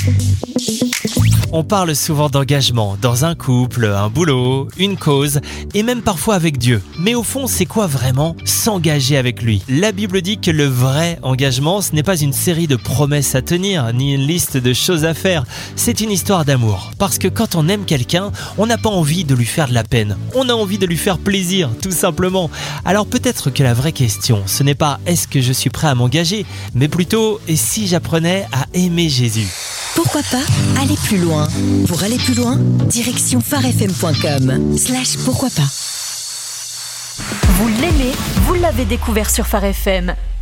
On parle souvent d'engagement dans un couple, un boulot, une cause et même parfois avec Dieu. Mais au fond, c'est quoi vraiment s'engager avec lui ? La Bible dit que le vrai engagement, ce n'est pas une série de promesses à tenir, ni une liste de choses à faire. C'est une histoire d'amour. Parce que quand on aime quelqu'un, on n'a pas envie de lui faire de la peine. On a envie de lui faire plaisir, tout simplement. Alors peut-être que la vraie question, ce n'est pas « est-ce que je suis prêt à m'engager ?», mais plutôt « et si j'apprenais à aimer Jésus ?» Pourquoi pas aller plus loin ? Pour aller plus loin, direction pharefm.com/pourquoi pas. Vous l'aimez, vous l'avez découvert sur Phare FM.